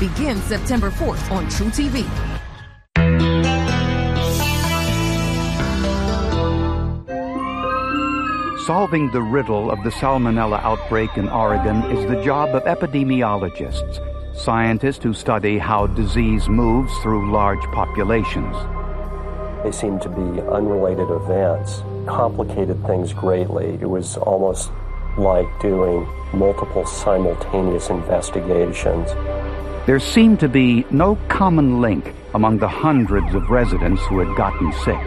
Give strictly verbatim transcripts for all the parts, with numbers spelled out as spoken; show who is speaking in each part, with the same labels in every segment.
Speaker 1: begins September fourth on True T V.
Speaker 2: Solving the riddle of the Salmonella outbreak in Oregon is the job of epidemiologists, scientists who study how disease moves through large populations.
Speaker 3: They seemed to be unrelated events, complicated things greatly. It was almost like doing multiple simultaneous investigations.
Speaker 2: There seemed to be no common link among the hundreds of residents who had gotten sick.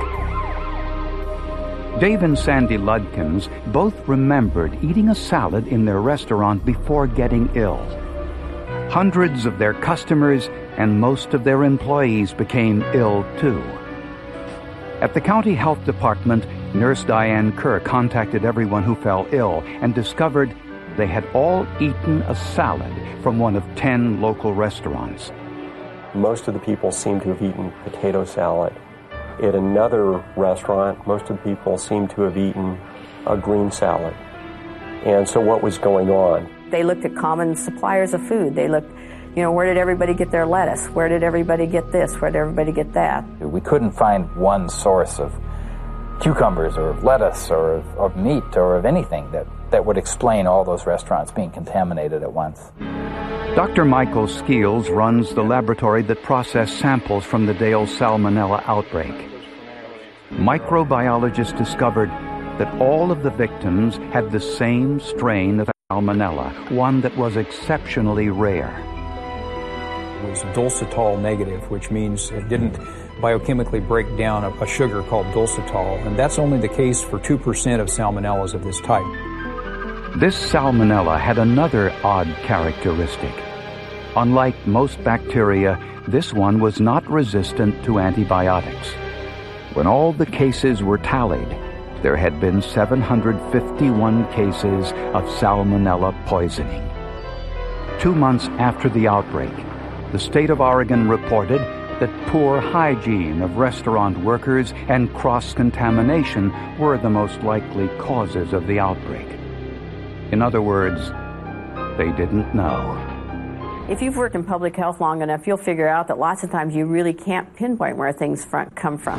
Speaker 2: Dave and Sandy Ludkins both remembered eating a salad in their restaurant before getting ill. Hundreds of their customers and most of their employees became ill too. At the county health department, Nurse Diane Kerr contacted everyone who fell ill and discovered they had all eaten a salad from one of ten local restaurants.
Speaker 3: Most of the people seemed to have eaten potato salad. At another restaurant, most of the people seemed to have eaten a green salad. And so what was going on?
Speaker 4: They looked at common suppliers of food. They looked, you know, where did everybody get their lettuce? Where did everybody get this? Where did everybody get that?
Speaker 5: We couldn't find one source of cucumbers or of lettuce or of, of meat or of anything that, that would explain all those restaurants being contaminated at once.
Speaker 2: Doctor Michael Skeels runs the laboratory that processed samples from the Dale Salmonella outbreak. Microbiologists discovered that all of the victims had the same strain of Salmonella, one that was exceptionally rare.
Speaker 6: It was dulcitol negative, which means it didn't biochemically break down a, a sugar called dulcitol, and that's only the case for two percent of salmonellas of this type.
Speaker 2: This Salmonella had another odd characteristic. Unlike most bacteria, this one was not resistant to antibiotics. When all the cases were tallied, there had been seven hundred fifty-one cases of Salmonella poisoning. Two months after the outbreak, the state of Oregon reported that poor hygiene of restaurant workers and cross-contamination were the most likely causes of the outbreak. In other words, they didn't know.
Speaker 4: If you've worked in public health long enough, you'll figure out that lots of times you really can't pinpoint where things front come from.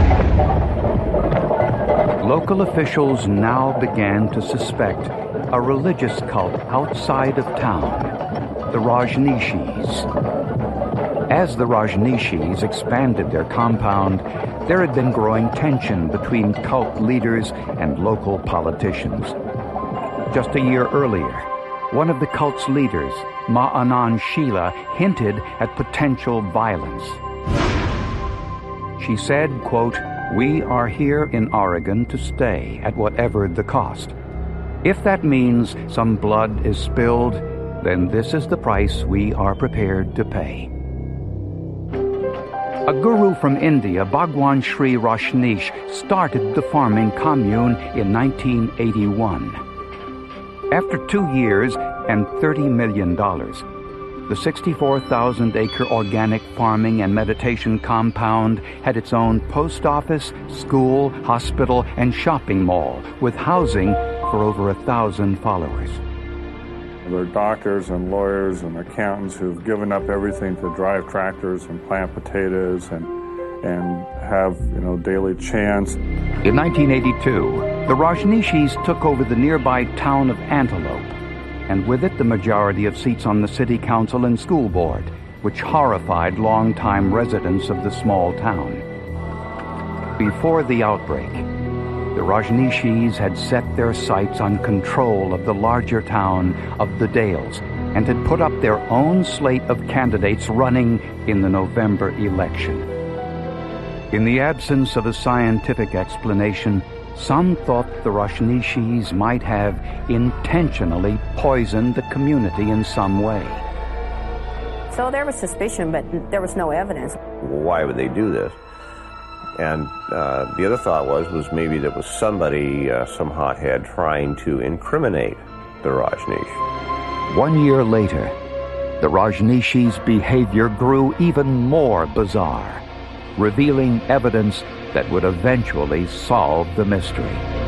Speaker 2: Local officials now began to suspect a religious cult outside of town, the Rajneeshis. As the Rajneeshis expanded their compound, there had been growing tension between cult leaders and local politicians. Just a year earlier, one of the cult's leaders, Ma'anan Sheila, hinted at potential violence. She said, quote, "We are here in Oregon to stay at whatever the cost. If that means some blood is spilled, then this is the price we are prepared to pay." A guru from India, Bhagwan Sri Rajneesh, started the farming commune in nineteen eighty-one. After two years and thirty million dollars, the sixty-four thousand acre organic farming and meditation compound had its own post office, school, hospital, and shopping mall, with housing for over a thousand followers.
Speaker 7: There are doctors and lawyers and accountants who've given up everything to drive tractors and plant potatoes and and have, you know, daily chants.
Speaker 2: In nineteen eighty-two, the Rajneeshis took over the nearby town of Antelope, and with it the majority of seats on the city council and school board, which horrified longtime residents of the small town. Before the outbreak, the Rajneeshis had set their sights on control of the larger town of the Dales and had put up their own slate of candidates running in the November election. In the absence of a scientific explanation, some thought the Rajneeshis might have intentionally poisoned the community in some way.
Speaker 4: So there was suspicion, but there was no evidence.
Speaker 8: Why would they do this? And uh, the other thought was, was maybe there was somebody, uh, some hothead, trying to incriminate the Rajneesh.
Speaker 2: One year later, the Rajneeshis' behavior grew even more bizarre, revealing evidence that would eventually solve the mystery.